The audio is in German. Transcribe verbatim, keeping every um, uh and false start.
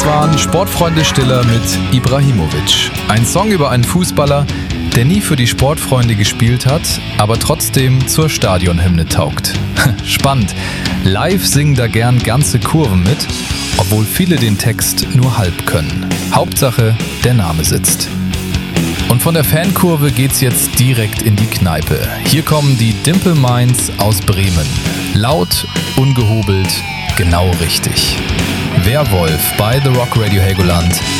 waren Sportfreunde Stiller mit Ibrahimovic. Ein Song über einen Fußballer, der nie für die Sportfreunde gespielt hat, aber trotzdem zur Stadionhymne taugt. Spannend. Live singen da gern ganze Kurven mit, obwohl viele den Text nur halb können. Hauptsache, der Name sitzt. Und von der Fankurve geht's jetzt direkt in die Kneipe. Hier kommen die Dimple Minds aus Bremen. Laut, ungehobelt, genau richtig. Werwolf bei The Rock Radio Helgoland.